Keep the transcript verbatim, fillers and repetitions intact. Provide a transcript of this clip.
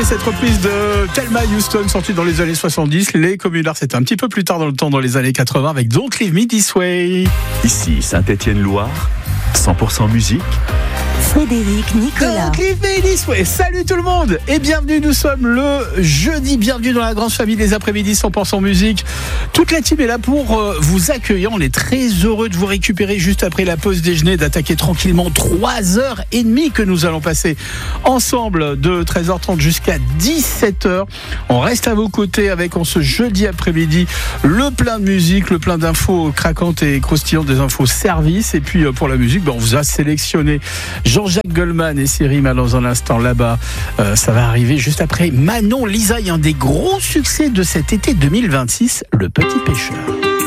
Cette reprise de Thelma Houston sortie dans les années soixante-dix, les Communards c'était un petit peu plus tard dans le temps, dans les années quatre-vingts avec Don't Leave Me This Way. Ici Saint-Étienne-Loire, cent pour cent musique. Frédéric Nicolas. Don't Leave Me This Way. Salut tout le monde et bienvenue, nous sommes le jeudi, bienvenue dans la grande famille des après-midi cent pour cent musique. Toute la team est là pour euh, vous accueillir, on est très heureux de vous récupérer juste après la pause déjeuner, d'attaquer tranquillement trois heures trente que nous allons passer ensemble de treize heures trente jusqu'à dix-sept heures. On reste à vos côtés avec en ce jeudi après-midi le plein de musique, le plein d'infos craquantes et croustillantes, des infos services, et puis euh, pour la musique, ben, on vous a sélectionné Jean-Jacques Goldman et Cyrima dans un instant là-bas. Euh, ça va arriver juste après Manon Lisaï, un des gros succès de cet été deux mille vingt-six, Le Petit Pêcheur.